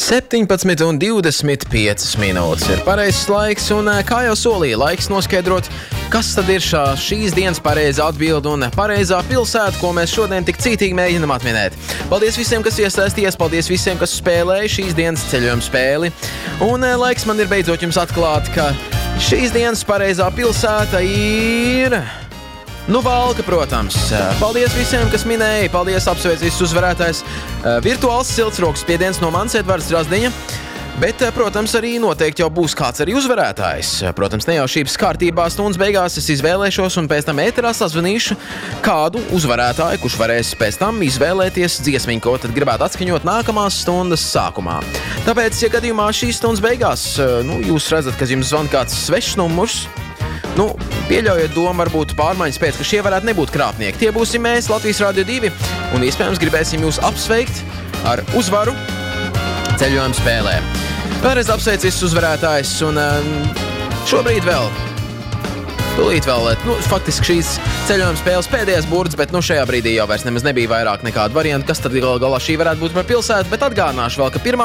17:25 minūtes ir pareizs laiks, un kā jau solīja, laiks noskaidrot, kas tad ir šīs dienas pareizā atbilde un pareizā pilsēta, ko mēs šodien tik cītīgi mēģinam atminēt. Paldies visiem, kas iesaisties, paldies visiem, kas spēlēja šīs dienas ceļojuma spēli, un laiks man ir beidzot jums atklāt, ka šīs dienas pareizā pilsēta ir... Valka, protams. Paldies visiem, kas minēja, paldies, apsveic visus uzvarētājs. Virtuāls silts rokas spiediens no manis Edvards Razdiņa, bet, protams, arī noteikti jau būs kāds arī uzvarētājs. Protams, nejaušības kārtībā stundas beigās es izvēlēšos un pēc tam ēterā sazvanīšu kādu uzvarētāju, kurš varēs pēc tam izvēlēties dziesmiņu, ko tad gribētu atskaņot nākamās stundas sākumā. Tāpēc, ja gadījumā šīs stundas beigās, jūs redzat, ka jums zvan kāds svešs numurs, pieļaujiet domu, varbūt pārmaiņas pēc, ka šie varētu nebūt krāpnieki. Tie būsim mēs, Latvijas Radio 2, un iespējams gribēsim jūs apsveikt ar uzvaru ceļojuma spēlē. Vēlreiz apsveic visus uzvarētājus, un šobrīd tūlīt vēl, faktiski šīs ceļojuma spēles pēdējais burts, bet šajā brīdī jau vairs nemaz nebija vairāk nekādu variantu, kas tad galā šī varētu būt par pilsētu, bet atgādināšu vēl, ka pirmā